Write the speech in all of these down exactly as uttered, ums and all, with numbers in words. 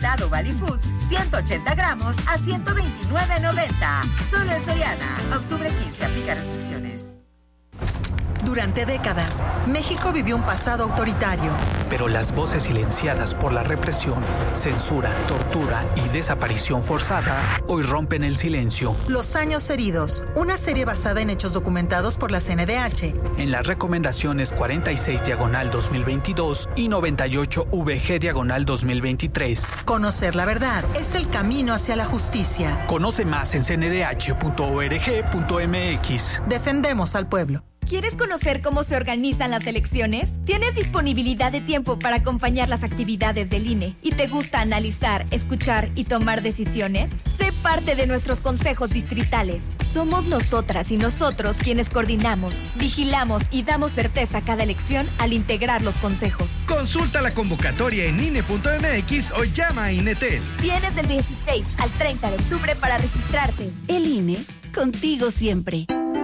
helado Valley Foods, ciento ochenta gramos a ciento veintinueve noventa. Solo en Soriana. Octubre quince, aplica restricciones. Durante décadas, México vivió un pasado autoritario. Pero las voces silenciadas por la represión, censura, tortura y desaparición forzada hoy rompen el silencio. Los años heridos, una serie basada en hechos documentados por la C N D H. En las recomendaciones cuarenta y seis diagonal dos mil veintidós y noventa y ocho V G diagonal dos mil veintitrés. Conocer la verdad es el camino hacia la justicia. Conoce más en c n d h punto org punto m x. Defendemos al pueblo. ¿Quieres conocer cómo se organizan las elecciones? ¿Tienes disponibilidad de tiempo para acompañar las actividades del I N E y te gusta analizar, escuchar y tomar decisiones? Sé parte de nuestros consejos distritales. Somos nosotras y nosotros quienes coordinamos, vigilamos y damos certeza a cada elección al integrar los consejos. Consulta la convocatoria en I N E punto m x o llama a INETEL. Tienes del dieciséis al treinta de octubre para registrarte. El I N E, contigo siempre.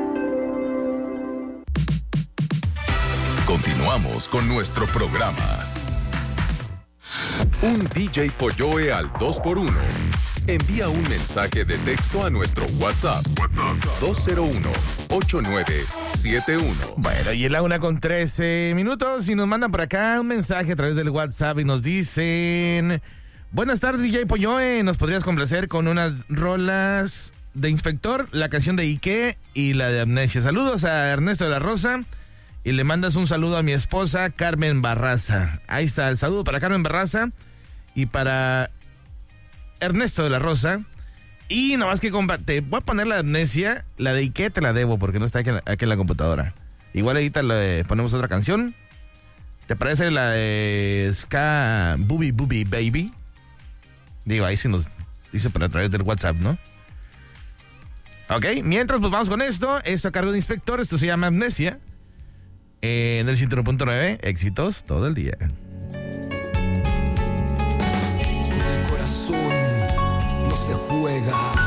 Continuamos con nuestro programa. Un D J Polloe al dos por uno. Envía un mensaje de texto a nuestro WhatsApp. WhatsApp dos cero uno, ocho nueve siete uno. Bueno, y es la una con trece minutos y nos mandan por acá un mensaje a través del WhatsApp y nos dicen: buenas tardes, D J Polloe, ¿nos podrías complacer con unas rolas de Inspector, la canción de Ike y la de Amnesia? Saludos a Ernesto de la Rosa. Y le mandas un saludo a mi esposa, Carmen Barraza. Ahí está, el saludo para Carmen Barraza y para Ernesto de la Rosa. Y nada más que compa- te voy a poner la Amnesia, la de Ike te la debo porque no está aquí, aquí en la computadora. Igual ahorita le ponemos otra canción. ¿Te parece la de Ska Booby Booby Baby? Digo, ahí sí nos dice para a través del WhatsApp, ¿no? Ok, mientras pues vamos con esto. Esto a cargo de Inspector, esto se llama Amnesia. En el ciento uno punto nueve, éxitos todo el día. El corazón no se juega.